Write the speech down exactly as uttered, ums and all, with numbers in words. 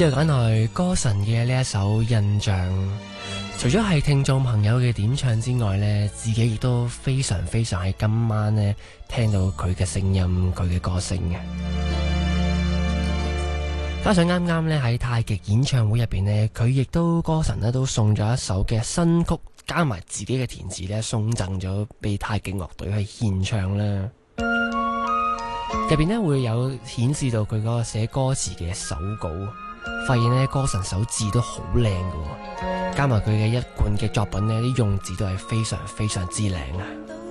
之後揀來歌神嘅呢一首印象，除咗係聽眾朋友嘅點唱之外呢，自己亦都非常非常喺今晚呢聽到佢嘅聲音，佢嘅歌聲嘅。加上啱啱呢喺太極演唱會入邊呢，佢亦都歌神呢都送咗一首嘅新曲，加埋自己嘅填詞呢，送贈咗俾太極樂隊去獻唱啦。入邊呢會有顯示到佢嗰個寫歌詞嘅手稿，發現呢歌神手字都好靚㗎，加埋佢嘅一貫嘅作品呢，啲用字都係非常非常之靚啊！